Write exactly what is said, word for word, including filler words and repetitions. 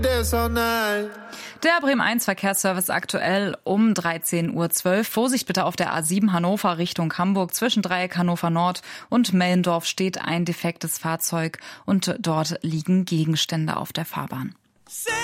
Der Bremen eins Verkehrsservice aktuell um dreizehn Uhr zwölf. Vorsicht bitte auf der A sieben Hannover Richtung Hamburg. Zwischen Dreieck Hannover Nord und Mellendorf steht ein defektes Fahrzeug und dort liegen Gegenstände auf der Fahrbahn.